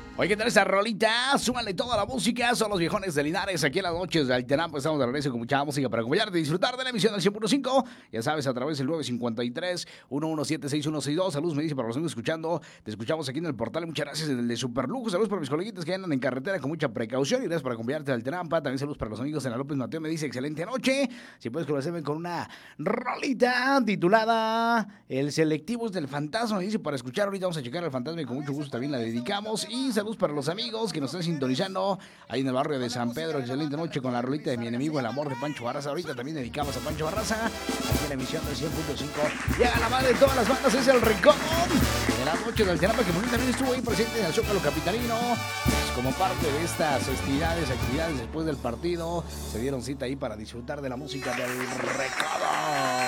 Oye, ¿qué tal esta rolita? Súmale toda la música. Son los viejones de Linares. Aquí en las noches de Alterampa estamos de regreso con mucha música para acompañarte y disfrutar de la emisión del 100.5. Ya sabes, a través del 953-117-6162. Saludos, me dice para los que están escuchando. Te escuchamos aquí en el portal. Muchas gracias en el de Superlujo. Saludos para mis coleguitas que andan en carretera con mucha precaución. Y gracias por acompañarte de Alterampa. También saludos para los amigos en la López Mateo. Me dice excelente noche. Si puedes conocerme con una rolita titulada El Selectivo es del Fantasma. Me dice para escuchar. Ahorita vamos a checar al fantasma y con mucho gusto también la dedicamos. Y saludos para los amigos que nos están sintonizando ahí en el barrio de San Pedro. Excelente noche con la rolita de mi enemigo, el amor de Pancho Barraza. Ahorita también dedicamos a Pancho Barraza aquí en la emisión del 100.5. Llega la madre de todas las bandas, es el Rincón de la noche del Alterampa, que también estuvo ahí presente en el Zócalo Capitalino. Pues como parte de estas actividades después del partido, se dieron cita ahí para disfrutar de la música del Recodo.